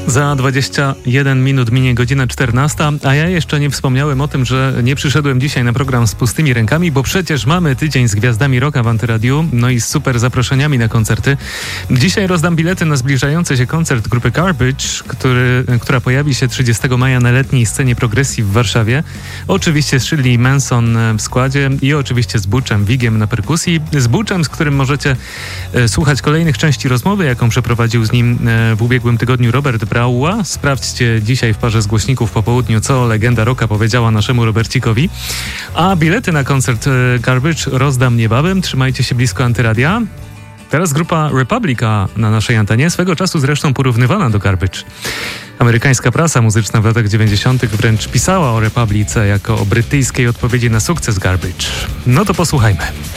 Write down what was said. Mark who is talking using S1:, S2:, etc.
S1: Za 21 minut minie godzina 14, a ja jeszcze nie wspomniałem o tym, że nie przyszedłem dzisiaj na program z pustymi rękami, bo przecież mamy tydzień z gwiazdami rocka w Antyradiu, no i z super zaproszeniami na koncerty. Dzisiaj rozdam bilety na zbliżający się koncert grupy Garbage, która pojawi się 30 maja na letniej scenie progresji w Warszawie. Oczywiście z Shirley Manson w składzie i oczywiście z Butchem Vigiem na perkusji. Z Butchem, z którym możecie słuchać kolejnych części rozmowy, jaką przeprowadził z nim w ubiegłym tygodniu Robert Brauła. Sprawdźcie dzisiaj w parze z głośników po południu, co legenda rocka powiedziała naszemu Robercikowi. A bilety na koncert Garbage rozdam niebawem. Trzymajcie się blisko Antyradia. Teraz grupa Republica na naszej antenie, swego czasu zresztą porównywana do Garbage. Amerykańska prasa muzyczna w latach 90. wręcz pisała o Republice jako o brytyjskiej odpowiedzi na sukces Garbage. No to posłuchajmy.